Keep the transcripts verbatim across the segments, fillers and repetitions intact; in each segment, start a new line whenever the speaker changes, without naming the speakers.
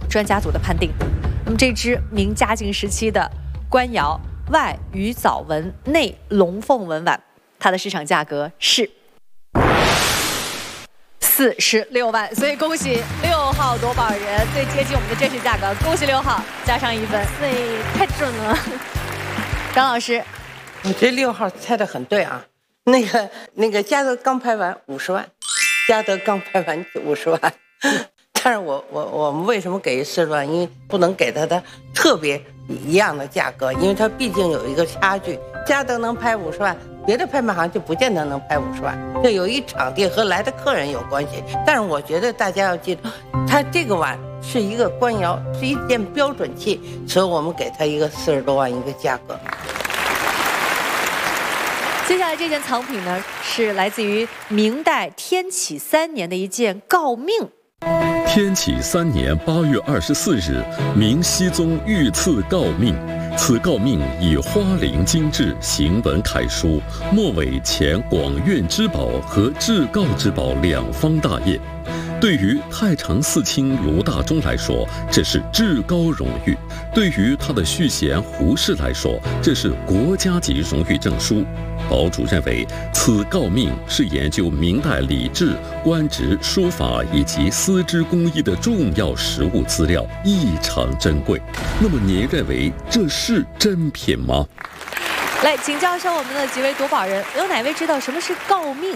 专家组的判定，那么这只明嘉靖时期的官窑外鱼藻纹内龙凤纹碗，它的市场价格是四十六万，所以恭喜六号夺宝人最接近我们的真实价格，恭喜六号加上一分，
对，太准了。
张老师，
我觉得六号猜得很对啊。那个那个嘉德刚拍完五十万，嘉德刚拍完五十万，但是我我我们为什么给四十万？因为不能给他的特别一样的价格，因为它毕竟有一个差距。嘉德能拍五十万。别的拍卖行就不见得能拍五十万，这有一场地和来的客人有关系。但是我觉得大家要记住，它这个碗是一个官窑，是一件标准器，所以我们给它一个四十多万一个价格。
接下来这件藏品呢，是来自于明代天启三年的一件诰命。
天启三年八月二十四日，明熹宗御赐诰命。此诰命以花翎精致，行文楷书，末尾前广院之宝和至诰之宝两方大业。对于太常寺卿卢大中来说，这是至高荣誉；对于他的续弦胡适来说，这是国家级荣誉证书。宝主认为，此诰命是研究明代礼制、官职、书法以及丝织工艺的重要实物资料，异常珍贵。那么您认为这是真品吗？
来，请教一下我们的几位夺宝人，有哪位知道什么是诰命？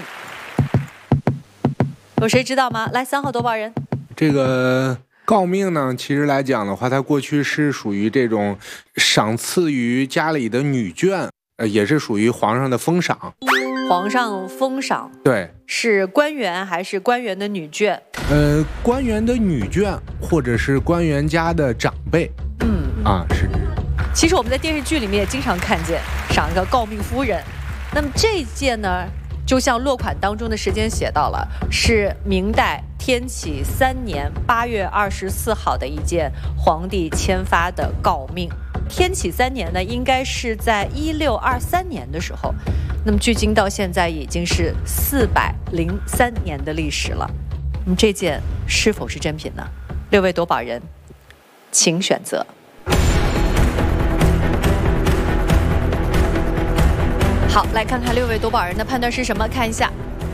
有谁知道吗？来，三号夺宝人。
这个诰命呢，其实来讲的话，它过去是属于这种赏赐于家里的女眷，呃，也是属于皇上的封赏。
皇上封赏，
对，
是官员还是官员的女眷？
呃，官员的女眷，或者是官员家的长辈。
嗯
啊，是。
其实我们在电视剧里面也经常看见赏一个诰命夫人。那么这一件呢？就像落款当中的时间写到了，是明代天启三年八月二十四号的一件皇帝签发的诰命。天启三年呢，应该是在一六二三年的时候。那么距今到现在已经是四百零三年的历史了。那么这件是否是真品呢？六位夺宝人，请选择。好，来看看六位夺宝人的判断是什么？看一下，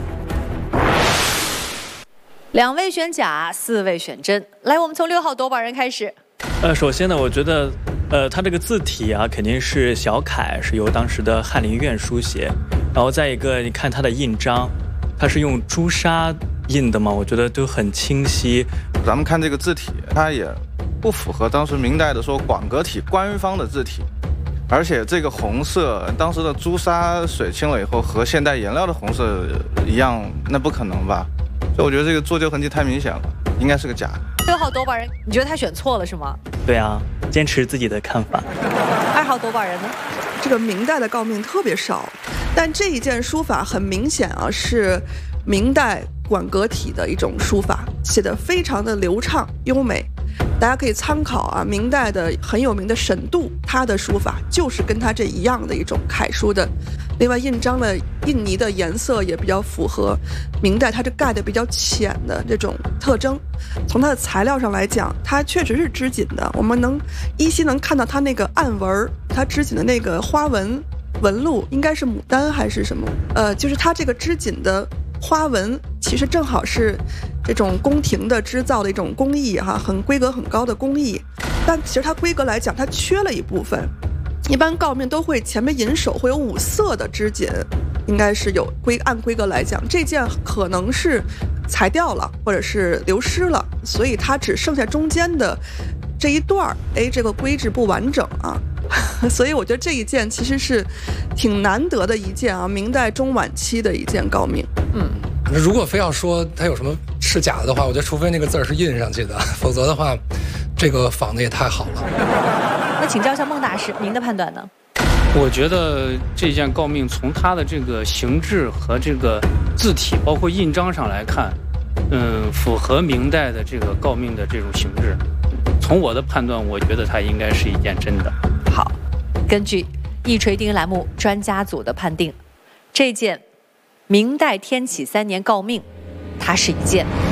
两位选假，四位选真。来，我们从六号夺宝人开始。
呃，首先呢，我觉得，呃，它这个字体啊，肯定是小楷，是由当时的翰林院书写。然后再一个，你看它的印章，它是用朱砂印的嘛，我觉得都很清晰。
咱们看这个字体，它也不符合当时明代的说广格体官方的字体。而且这个红色，当时的朱砂水清了以后，和现代颜料的红色一样，那不可能吧？所以我觉得这个做旧痕迹太明显了，应该是个假。
六号夺宝人，你觉得他选错了是吗？
对啊，坚持自己的看法。
二号夺宝人呢？
这个明代的诰命特别少，但这一件书法很明显啊，是明代馆阁体的一种书法，写得非常的流畅优美。大家可以参考啊，明代的很有名的沈度，他的书法就是跟他这一样的一种楷书的。另外，印章的印泥的颜色也比较符合明代它这盖的比较浅的这种特征。从它的材料上来讲，它确实是织锦的，我们能依稀能看到它那个暗纹，它织锦的那个花纹纹路应该是牡丹还是什么？呃，就是它这个织锦的花纹其实正好是这种宫廷的织造的一种工艺哈，很规格很高的工艺，但其实它规格来讲它缺了一部分。一般诰命都会前面银手会有五色的织锦，应该是有规按规格来讲，这件可能是裁掉了或者是流失了，所以它只剩下中间的这一段，哎，这个规制不完整啊。所以我觉得这一件其实是挺难得的一件啊，明代中晚期的一件诰命。
嗯，如果非要说它有什么是假的话，我觉得除非那个字是印上去的，否则的话，这个仿的也太好了。
那请教一下孟大师，您的判断呢？
我觉得这件诰命从它的这个形制和这个字体，包括印章上来看，嗯，符合明代的这个诰命的这种形制。从我的判断，我觉得它应该是一件真的。
好，根据一锤定音栏目专家组的判定，这件明代天启三年诰命，它是一件